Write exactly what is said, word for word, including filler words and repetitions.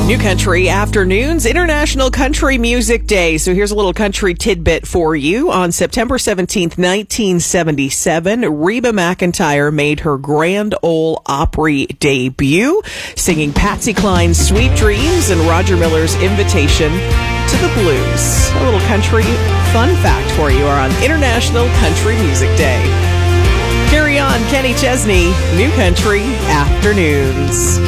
New Country Afternoons, International Country Music Day. So here's a little country tidbit for you. On September seventeenth, nineteen seventy-seven, Reba McEntire made her Grand Ole Opry debut, singing Patsy Cline's Sweet Dreams and Roger Miller's Invitation to the Blues. A little country fun fact for you on International Country Music Day. Carry on, Kenny Chesney, New Country Afternoons.